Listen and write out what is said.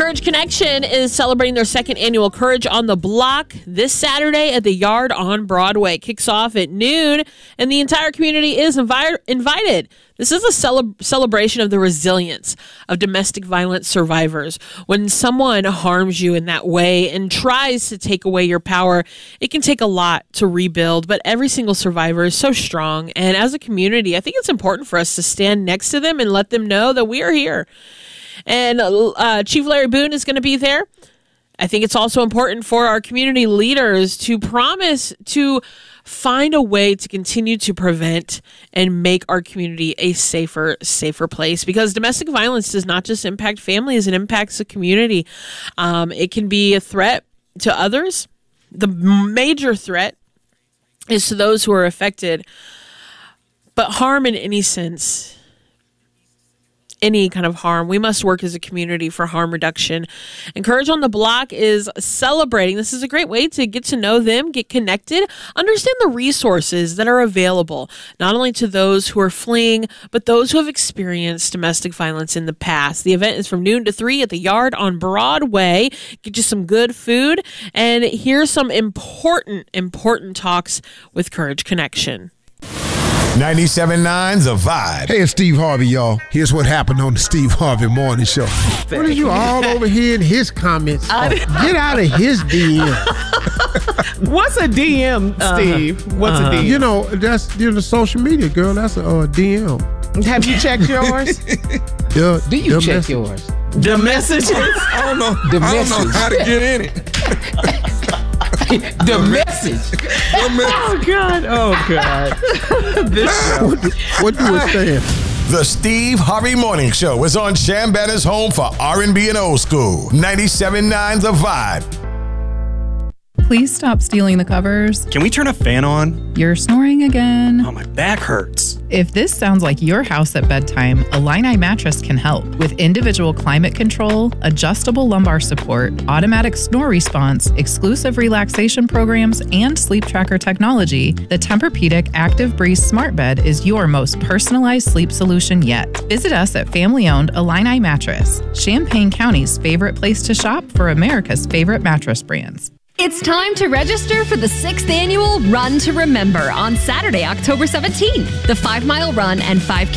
Courage Connection is celebrating their second annual Courage on the Block this Saturday at the Yard on Broadway. It kicks off at noon, and the entire community is invited. This is a celebration of the resilience of domestic violence survivors. When someone harms you in that way and tries to take away your power, it can take a lot to rebuild, but every single survivor is so strong. And as a community, I think it's important for us to stand next to them and let them know that we are here. And Chief Larry Boone is going to be there. I think it's also important for our community leaders to promise to find a way to continue to prevent and make our community a safer place, because domestic violence does not just impact families, it impacts the community. It can be a threat to others. The major threat is to those who are affected. But harm in any sense, any kind of harm, we must work as a community for harm reduction. And Courage on the Block is celebrating. This is a great way to get to know them, get connected, understand the resources that are available, not only to those who are fleeing, but those who have experienced domestic violence in the past. The event is from noon to 3 at the Yard on Broadway. Get you some good food and hear some important talks with Courage Connection. 97.9 The Vibe. Hey, it's Steve Harvey, y'all. Here's what happened on the Steve Harvey Morning Show. What are you all over here in his comments? Get out of his DM. What's a DM, Steve? What's a DM? You know, that's the social media, girl. That's a DM. Have you checked yours? Do you check yours? The messages? I don't know how to get in it. The message. Oh, God. What do it stand? The Steve Harvey Morning Show is on Shambanna's home for R&B and old school. 97.9 The Vibe. Please stop stealing the covers. Can we turn a fan on? You're snoring again. Oh, my back hurts. If this sounds like your house at bedtime, Illini Mattress can help. With individual climate control, adjustable lumbar support, automatic snore response, exclusive relaxation programs, and sleep tracker technology, the Tempur-Pedic Active Breeze Smart Bed is your most personalized sleep solution yet. Visit us at family-owned Illini Mattress, Champaign County's favorite place to shop for America's favorite mattress brands. It's time to register for the 6th annual Run to Remember on Saturday, October 17th. The 5-mile run and 5K